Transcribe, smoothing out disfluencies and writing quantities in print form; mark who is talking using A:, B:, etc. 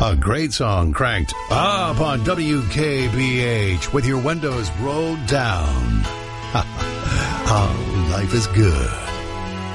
A: A great song cranked up on WKBH with your windows rolled down. Oh, life is good.